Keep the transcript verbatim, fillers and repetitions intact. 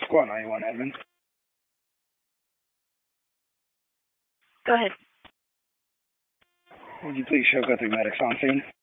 Squad ninety-one, Edmund. Go ahead. Would you please show Guthrie medics on scene?